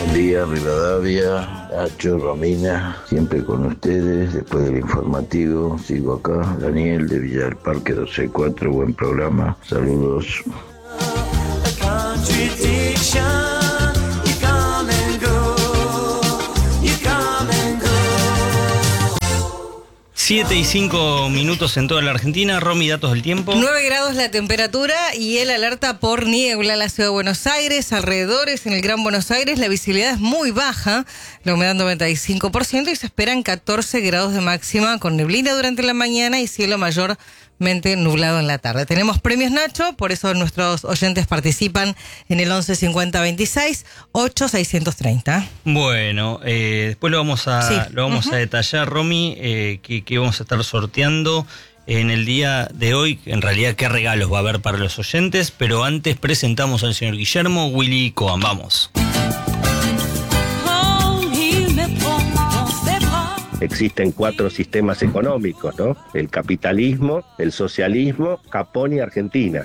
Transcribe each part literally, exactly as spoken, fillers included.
Buen día, Rivadavia, Nacho, Romina, siempre con ustedes. Después del informativo, sigo acá. Daniel de Villa del Parque doce cuatro, buen programa. Saludos. siete y cinco minutos en toda la Argentina. Romy, datos del tiempo. nueve grados la temperatura y el alerta por niebla en la ciudad de Buenos Aires, alrededores en el Gran Buenos Aires. La visibilidad es muy baja, la humedad noventa y cinco por ciento y se esperan catorce grados de máxima con neblina durante la mañana y cielo mayormente nublado en la tarde. Tenemos premios Nacho, por eso nuestros oyentes participan en el once cincuenta veintiséis ocho seiscientos treinta. Bueno, eh, después lo vamos a, Sí. lo vamos uh-huh. a detallar, Romy, eh, que, que vamos a estar sorteando en el día de hoy. En realidad, qué regalos va a haber para los oyentes, pero antes presentamos al señor Guillermo Willy Cohen. Vamos. Existen cuatro sistemas económicos, ¿no? El capitalismo, el socialismo, Japón y Argentina.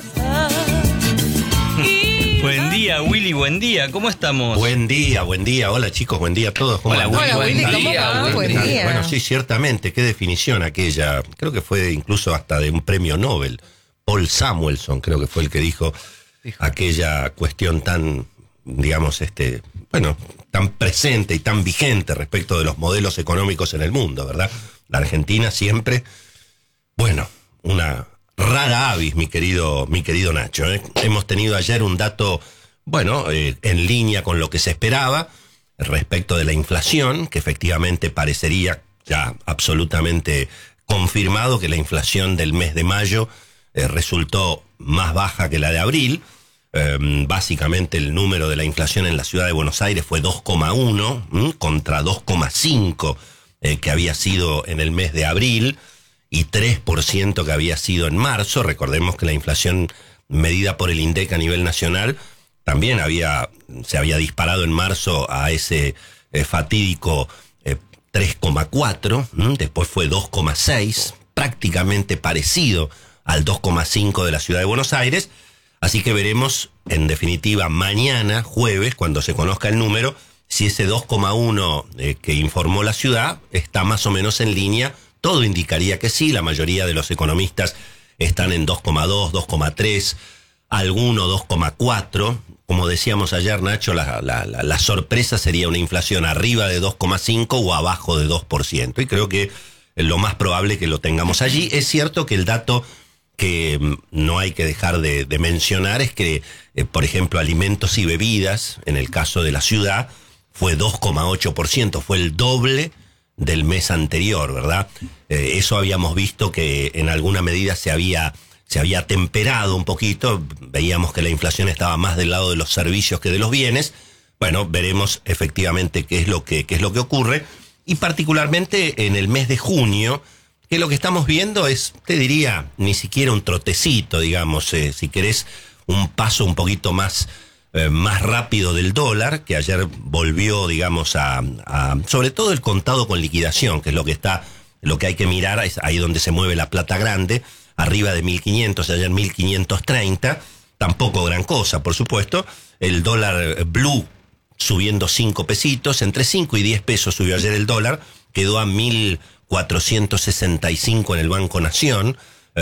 Buen día, Willy, buen día. ¿Cómo estamos? Buen día, buen día. Hola, chicos, buen día a todos. ¿Cómo Hola, andan? Hola, buen Willy, día, ¿cómo va? buen Buen día. día. Bueno, sí, ciertamente. Qué definición aquella. Creo que fue incluso hasta de un premio Nobel. Paul Samuelson, creo que fue el que dijo aquella cuestión tan, digamos, este, bueno, tan presente y tan vigente respecto de los modelos económicos en el mundo, ¿verdad? La Argentina siempre, bueno, una rara avis, mi querido, mi querido Nacho, ¿eh? Hemos tenido ayer un dato, bueno, eh, en línea con lo que se esperaba respecto de la inflación, que efectivamente parecería ya absolutamente confirmado que la inflación del mes de mayo eh, resultó más baja que la de abril. Eh, básicamente el número de la inflación en la ciudad de Buenos Aires fue dos coma uno ¿m? contra dos coma cinco eh, que había sido en el mes de abril y tres por ciento que había sido en marzo. Recordemos que la inflación medida por el INDEC a nivel nacional también había se había disparado en marzo a ese eh, fatídico eh, tres coma cuatro, ¿m? Después fue dos coma seis, prácticamente parecido al dos coma cinco de la ciudad de Buenos Aires. Así que veremos, en definitiva, mañana, jueves, cuando se conozca el número, si ese dos coma uno eh, que informó la ciudad está más o menos en línea. Todo indicaría que sí, la mayoría de los economistas están en dos coma dos, dos coma tres, alguno dos coma cuatro. Como decíamos ayer, Nacho, la, la, la, la sorpresa sería una inflación arriba de dos coma cinco o abajo de dos por ciento. Y creo que lo más probable que lo tengamos allí. Es cierto que el dato que no hay que dejar de, de mencionar es que, eh, por ejemplo, alimentos y bebidas, en el caso de la ciudad, fue dos coma ocho por ciento, fue el doble del mes anterior, ¿verdad? Eh, eso habíamos visto que en alguna medida se había, se había temperado un poquito, veíamos que la inflación estaba más del lado de los servicios que de los bienes. Bueno, veremos efectivamente qué es lo que, qué es lo que ocurre, y particularmente en el mes de junio, que lo que estamos viendo es, te diría, ni siquiera un trotecito, digamos, eh, si querés, un paso un poquito más, eh, más rápido del dólar, que ayer volvió, digamos, a, a, sobre todo el contado con liquidación, que es lo que está, lo que hay que mirar, es ahí donde se mueve la plata grande, arriba de mil quinientos, ayer mil quinientos treinta, tampoco gran cosa, por supuesto. El dólar blue subiendo cinco pesitos, entre cinco y diez pesos subió ayer el dólar, quedó a mil cuatrocientos sesenta y cinco en el Banco Nación,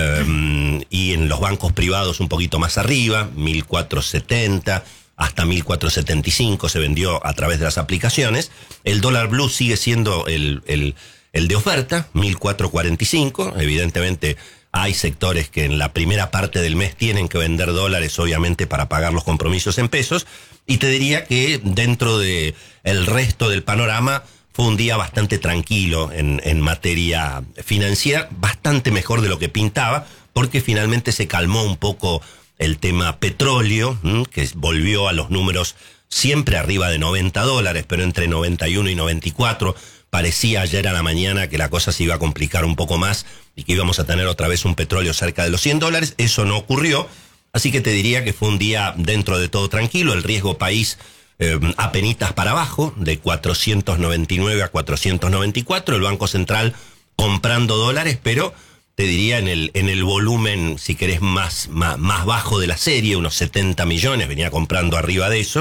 eh, y en los bancos privados un poquito más arriba, mil cuatrocientos setenta hasta mil cuatrocientos setenta y cinco se vendió a través de las aplicaciones. El dólar blue sigue siendo el, el, el de oferta, mil cuatrocientos cuarenta y cinco. Evidentemente hay sectores que en la primera parte del mes tienen que vender dólares, obviamente, para pagar los compromisos en pesos. Y te diría que dentro de el resto del panorama fue un día bastante tranquilo en, en materia financiera, bastante mejor de lo que pintaba, porque finalmente se calmó un poco el tema petróleo, ¿m? que volvió a los números siempre arriba de noventa dólares, pero entre noventa y uno y noventa y cuatro. Parecía ayer a la mañana que la cosa se iba a complicar un poco más y que íbamos a tener otra vez un petróleo cerca de los cien dólares. Eso no ocurrió, así que te diría que fue un día dentro de todo tranquilo. El riesgo país Eh, apenitas para abajo, de cuatrocientos noventa y nueve a cuatrocientos noventa y cuatro, el Banco Central comprando dólares, pero te diría en el en el volumen, si querés, más, más, más bajo de la serie, unos setenta millones, venía comprando arriba de eso,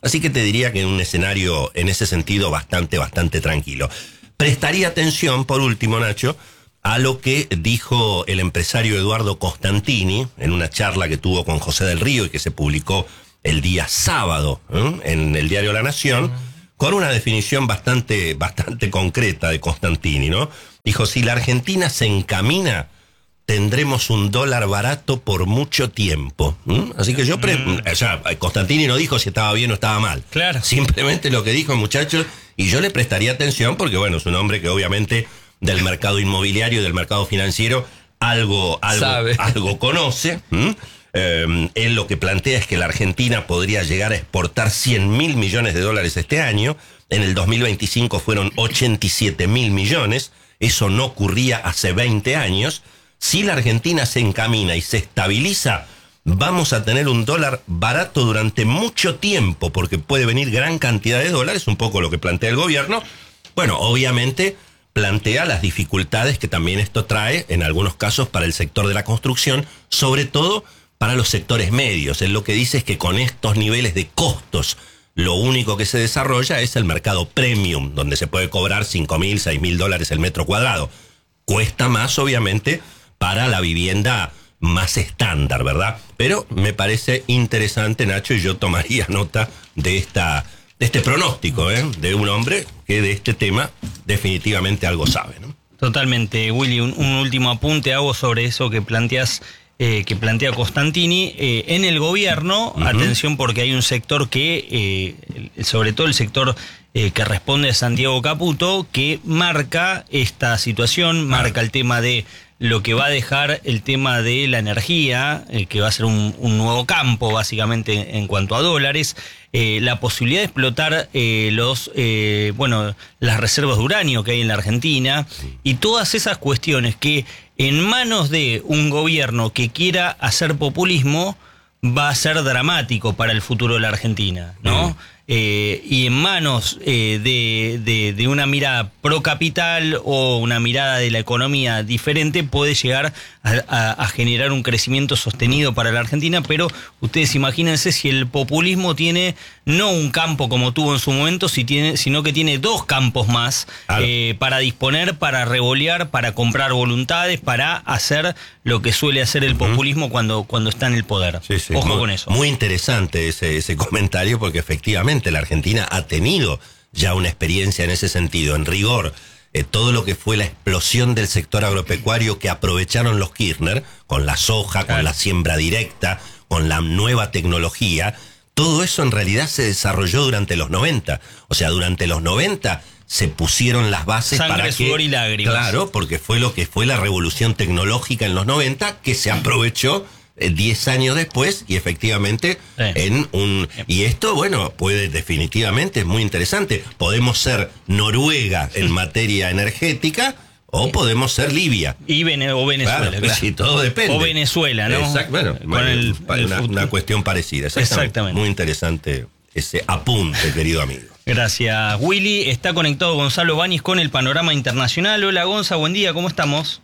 Así que te diría que en un escenario en ese sentido bastante, bastante tranquilo. Prestaría atención, por último, Nacho, a lo que dijo el empresario Eduardo Costantini en una charla que tuvo con José del Río y que se publicó el día sábado, ¿eh? en el diario La Nación, con una definición bastante, bastante concreta de Costantini, ¿no? Dijo, si la Argentina se encamina, tendremos un dólar barato por mucho tiempo. ¿Mm? Así que yo, pre mm. o sea, Costantini no dijo si estaba bien o estaba mal. Claro. Simplemente lo que dijo, muchachos, y yo le prestaría atención porque, bueno, es un hombre que obviamente del mercado inmobiliario y del mercado financiero algo, algo, algo conoce. ¿Mm? Eh, él lo que plantea es que la Argentina podría llegar a exportar cien mil millones de dólares este año. En el dos mil veinticinco fueron ochenta y siete mil millones. Eso no ocurría hace veinte años. Si la Argentina se encamina y se estabiliza, vamos a tener un dólar barato durante mucho tiempo, porque puede venir gran cantidad de dólares, un poco lo que plantea el gobierno. Bueno, obviamente plantea las dificultades que también esto trae, en algunos casos, para el sector de la construcción, sobre todo para los sectores medios. Él lo que dice es que con estos niveles de costos, lo único que se desarrolla es el mercado premium, donde se puede cobrar cinco mil, seis mil dólares el metro cuadrado. Cuesta más, obviamente, para la vivienda más estándar, ¿verdad? Pero me parece interesante, Nacho, y yo tomaría nota de esta de este pronóstico, ¿eh? De un hombre que de este tema definitivamente algo sabe, ¿no? Totalmente, Willy. Un, un último apunte hago sobre eso que planteas. Eh, que plantea Costantini, eh, en el gobierno, uh-huh. atención porque hay un sector que, eh, sobre todo el sector eh, que responde a Santiago Caputo, que marca esta situación, marca el tema de lo que va a dejar el tema de la energía, eh, que va a ser un, un nuevo campo básicamente en cuanto a dólares, eh, la posibilidad de explotar eh, los, eh, bueno, las reservas de uranio que hay en la Argentina y todas esas cuestiones que en manos de un gobierno que quiera hacer populismo va a ser dramático para el futuro de la Argentina, ¿no? Mm. Eh, y en manos eh, de, de, de una mirada pro capital o una mirada de la economía diferente puede llegar a, a, a generar un crecimiento sostenido para la Argentina, pero ustedes imagínense si el populismo tiene no un campo como tuvo en su momento, si tiene, sino que tiene dos campos más claro. eh, para disponer, para revolear, para comprar voluntades, para hacer lo que suele hacer el populismo uh-huh. cuando, cuando está en el poder. Sí, sí. Ojo muy, con eso. Muy interesante ese, ese comentario porque efectivamente la Argentina ha tenido ya una experiencia en ese sentido. En rigor, eh, todo lo que fue la explosión del sector agropecuario que aprovecharon los Kirchner, con la soja, claro. con la siembra directa, con la nueva tecnología, todo eso en realidad se desarrolló durante los noventa. O sea, durante los noventa se pusieron las bases Sangre, para que... sudor y lágrimas. Claro, porque fue lo que fue la revolución tecnológica en los noventa que se aprovechó diez años después y efectivamente sí. en un... Y esto, bueno, puede definitivamente, es muy interesante. Podemos ser Noruega en materia energética o sí. podemos ser Libia. Y Vene o Venezuela. Claro, claro. Sí, todo depende. O Venezuela, ¿no? Exacto, bueno, Con el, una, el una cuestión parecida. Exactamente. Exactamente. Muy interesante ese apunte, querido amigo. Gracias, Willy. Está conectado Gonzalo Báñez con el panorama internacional. Hola, Gonza, buen día, ¿cómo estamos?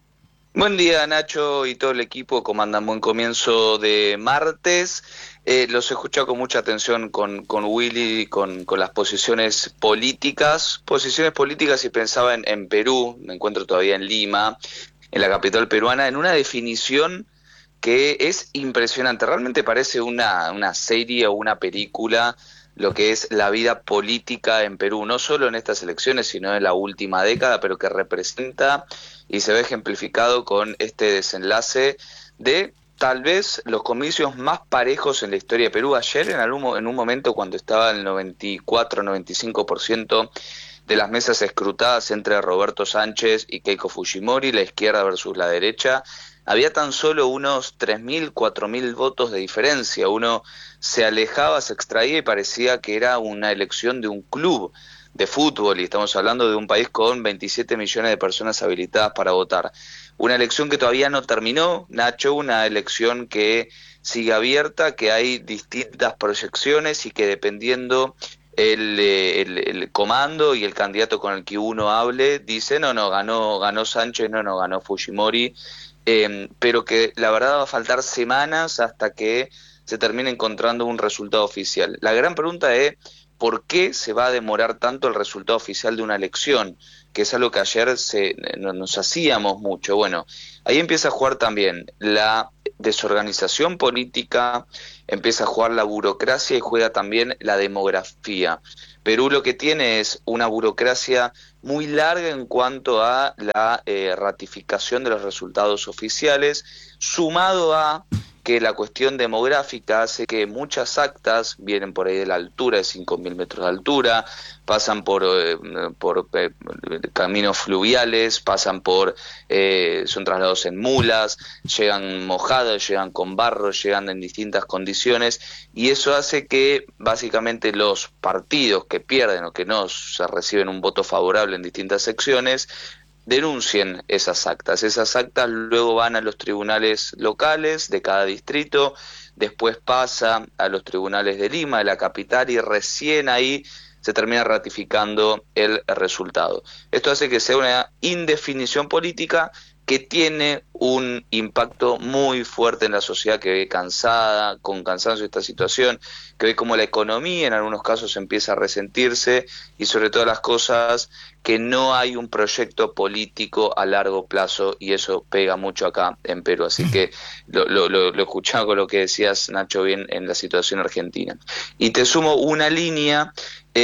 Buen día, Nacho y todo el equipo, ¿cómo andan? Buen comienzo de martes. Eh, los he escuchado con mucha atención con, con Willy, con, con las posiciones políticas. Posiciones políticas y pensaba en, en Perú, me encuentro todavía en Lima, en la capital peruana, en una definición que es impresionante. Realmente parece una, una serie o una película lo que es la vida política en Perú, no solo en estas elecciones, sino en la última década, pero que representa y se ve ejemplificado con este desenlace de tal vez los comicios más parejos en la historia de Perú. Ayer, en, algún, en un momento cuando estaba el noventa y cuatro noventa y cinco por ciento de las mesas escrutadas entre Roberto Sánchez y Keiko Fujimori, la izquierda versus la derecha, había tan solo unos tres mil, cuatro mil votos de diferencia. Uno se alejaba, se extraía y parecía que era una elección de un club de fútbol, y estamos hablando de un país con veintisiete millones de personas habilitadas para votar. Una elección que todavía no terminó, Nacho, una elección que sigue abierta, que hay distintas proyecciones y que dependiendo el, el, el comando y el candidato con el que uno hable, dice, no, no, ganó, ganó Sánchez, no, no, ganó Fujimori, eh, pero que la verdad va a faltar semanas hasta que se termina encontrando un resultado oficial. La gran pregunta es, ¿por qué se va a demorar tanto el resultado oficial de una elección? Que es algo que ayer se, nos hacíamos mucho. Bueno, ahí empieza a jugar también la desorganización política, empieza a jugar la burocracia y juega también la demografía. Perú lo que tiene es una burocracia muy larga en cuanto a la eh, ratificación de los resultados oficiales, sumado a que la cuestión demográfica hace que muchas actas vienen por ahí de la altura de cinco mil metros de altura, pasan por, eh, por eh, caminos fluviales, pasan por, eh, son trasladados en mulas, llegan mojados, llegan con barro, llegan en distintas condiciones, y eso hace que básicamente los partidos que pierden o que no se reciben un voto favorable en distintas secciones, denuncien esas actas. Esas actas luego van a los tribunales locales de cada distrito, después pasa a los tribunales de Lima, de la capital, y recién ahí se termina ratificando el resultado. Esto hace que sea una indefinición política que tiene un impacto muy fuerte en la sociedad, que ve cansada, con cansancio esta situación, que ve como la economía en algunos casos empieza a resentirse, y sobre todas las cosas que no hay un proyecto político a largo plazo, y eso pega mucho acá en Perú. Así que lo, lo, lo, lo escuchaba con lo que decías, Nacho, bien en la situación argentina. Y te sumo una línea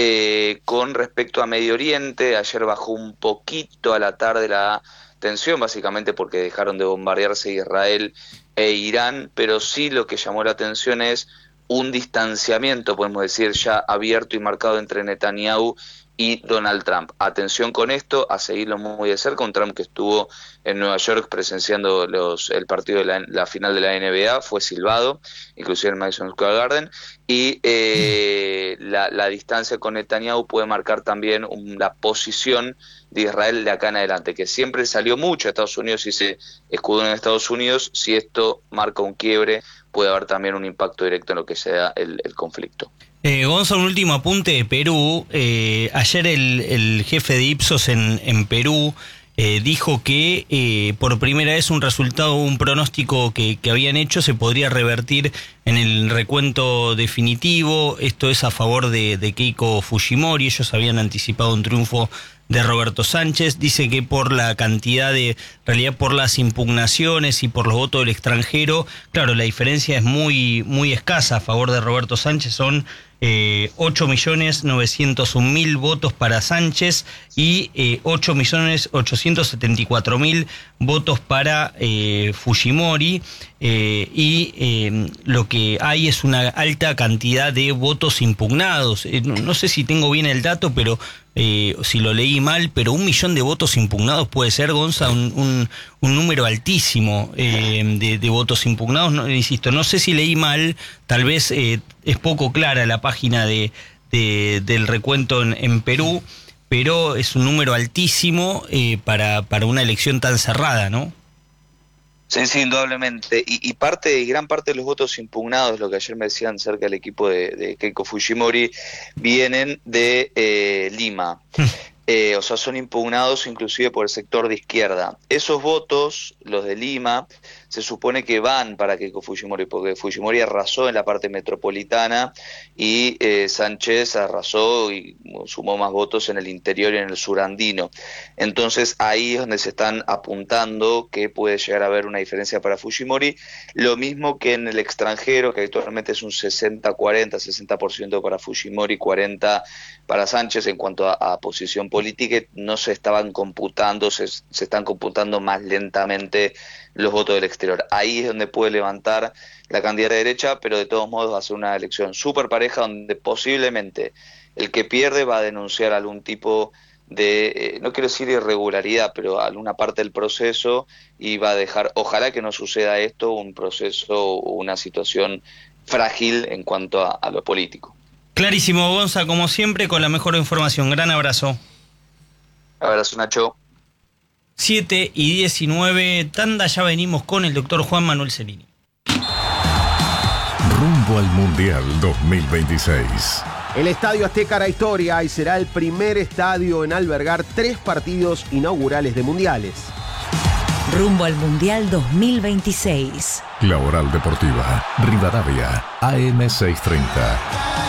eh, con respecto a Medio Oriente. Ayer bajó un poquito a la tarde la tensión, básicamente porque dejaron de bombardearse Israel e Irán, pero sí lo que llamó la atención es un distanciamiento, podemos decir, ya abierto y marcado entre Netanyahu y Donald Trump. Atención con esto, a seguirlo muy de cerca, un Trump que estuvo en Nueva York presenciando los, el partido de la, la final de la N B A, fue silbado, inclusive en Madison Square Garden, y eh, la, la distancia con Netanyahu puede marcar también un, la posición de Israel de acá en adelante, que siempre salió mucho a Estados Unidos y se escudó en Estados Unidos. Si esto marca un quiebre, puede haber también un impacto directo en lo que sea el, el conflicto. Eh, Gonzalo, un último apunte de Perú. Eh, ayer el, el jefe de Ipsos en, en Perú eh, dijo que eh, por primera vez un resultado, un pronóstico que, que habían hecho se podría revertir en el recuento definitivo. Esto es a favor de, de Keiko Fujimori. Ellos habían anticipado un triunfo de Roberto Sánchez. Dice que por la cantidad de, en realidad por las impugnaciones y por los votos del extranjero, claro, la diferencia es muy, muy escasa a favor de Roberto Sánchez. Son eh, ocho millones novecientos un mil votos para Sánchez y eh, ocho millones ochocientos setenta y cuatro mil votos para eh, Fujimori, eh, y eh, lo que hay es una alta cantidad de votos impugnados. Eh, no, no sé si tengo bien el dato, pero Eh, si lo leí mal, pero un millón de votos impugnados puede ser, Gonza, un, un, un número altísimo eh, de, de votos impugnados. No, insisto, no sé si leí mal, tal vez eh, es poco clara la página de, de del recuento en, en Perú, pero es un número altísimo eh, para, para una elección tan cerrada, ¿no? Sí, sí, indudablemente. Y, y parte, y gran parte de los votos impugnados, lo que ayer me decían cerca del equipo de, de Keiko Fujimori, vienen de eh, Lima. Eh, o sea, son impugnados inclusive por el sector de izquierda. Esos votos, los de Lima, se supone que van para Keiko Fujimori, porque Fujimori arrasó en la parte metropolitana y eh, Sánchez arrasó y sumó más votos en el interior y en el sur andino. Entonces ahí es donde se están apuntando que puede llegar a haber una diferencia para Fujimori, lo mismo que en el extranjero, que actualmente es un sesenta cuarenta, sesenta por ciento para Fujimori, cuarenta por ciento para Sánchez en cuanto a, a posición política. No se estaban computando, se, se están computando más lentamente los votos del exterior. Ahí es donde puede levantar la candidata de derecha, pero de todos modos va a ser una elección súper pareja, donde posiblemente el que pierde va a denunciar algún tipo de, eh, no quiero decir irregularidad, pero alguna parte del proceso, y va a dejar, ojalá que no suceda esto, un proceso o una situación frágil en cuanto a, a lo político. Clarísimo, Gonza, como siempre, con la mejor información. Gran abrazo. Abrazo, Nacho. siete y diecinueve, tanda, ya venimos con el doctor Juan Manuel Cerini. Rumbo al Mundial dos mil veintiséis. El Estadio Azteca hará historia y será el primer estadio en albergar tres partidos inaugurales de mundiales. Rumbo al Mundial dos mil veintiséis. Laboral Deportiva, Rivadavia, A M seiscientos treinta.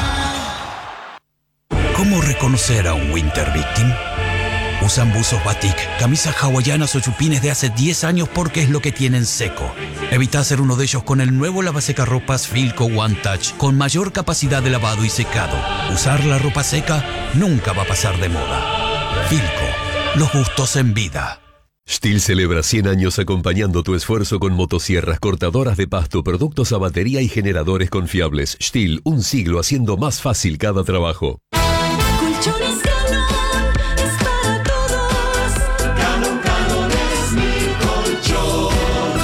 ¿Cómo reconocer a un Winter Victim? Usan buzos batik, camisas hawaianas o chupines de hace diez años porque es lo que tienen seco. Evita hacer uno de ellos con el nuevo lavasecarropas Filco One Touch con mayor capacidad de lavado y secado. Usar la ropa seca nunca va a pasar de moda. Filco, los gustos en vida. Stihl celebra cien años acompañando tu esfuerzo con motosierras, cortadoras de pasto, productos a batería y generadores confiables. Stihl, un siglo haciendo más fácil cada trabajo. Colchones Galón, es para todos. Galón, Galón es mi colchón.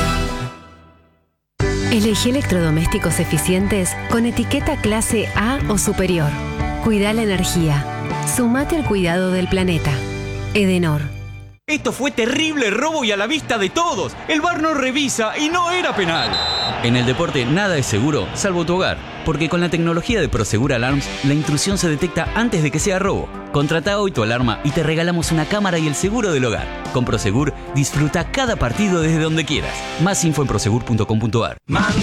Elegí electrodomésticos eficientes con etiqueta clase A o superior. Cuida la energía. Sumate al cuidado del planeta. Edenor. Esto fue terrible robo y a la vista de todos. El V A R no revisa y no era penal. En el deporte nada es seguro, salvo tu hogar. Porque con la tecnología de Prosegur Alarms, la intrusión se detecta antes de que sea robo. Contrata hoy tu alarma y te regalamos una cámara y el seguro del hogar. Con Prosegur, disfruta cada partido desde donde quieras. Más info en prosegur punto com punto a r. Manzana,